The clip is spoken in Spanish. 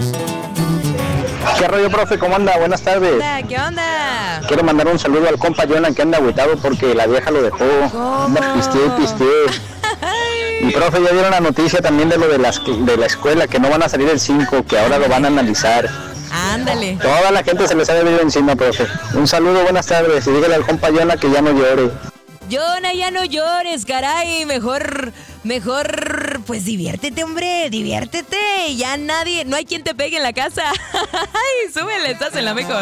¿Qué rollo, profe? ¿Cómo anda? Buenas tardes. ¿Qué onda? Quiero mandar un saludo al compa Jonah que anda agüitado porque la vieja lo dejó. ¿Cómo? Anda pisteé. Y profe, ya dieron la noticia también de lo de la escuela, que no van a salir el 5, que ahora lo van a analizar. Ándale. Toda la gente se les ha venido encima, profe. Un saludo, buenas tardes. Y dígale al compa Jonah que ya no llore. Jonah, ya no llores, caray. Mejor, pues diviértete, hombre, diviértete. Ya no hay quien te pegue en la casa. Ay, súbele, estás en la mejor.